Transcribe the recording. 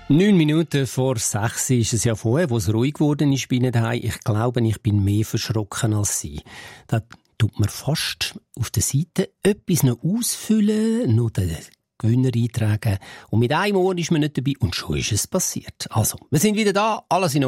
9 Minuten vor 6 ist es ja vorher, wo es ruhig geworden ist bei Ihnen daheim. Ich glaube, ich bin mehr verschrocken als Sie. Da tut man fast auf der Seite etwas noch ausfüllen, noch den Gewinner eintragen. Und mit einem Ohr ist man nicht dabei und schon ist es passiert. Also, wir sind wieder da, alles in Ordnung.